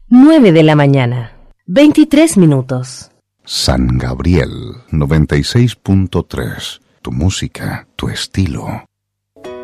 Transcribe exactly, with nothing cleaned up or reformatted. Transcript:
nueve de la mañana, veintitrés minutos. San Gabriel noventa y seis punto tres. Tu música, tu estilo.